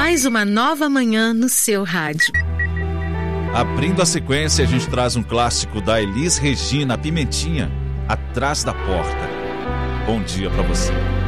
Mais uma nova manhã no seu rádio. Abrindo a sequência, a gente traz um clássico da Elis Regina, Pimentinha, Atrás da Porta. Bom dia pra você.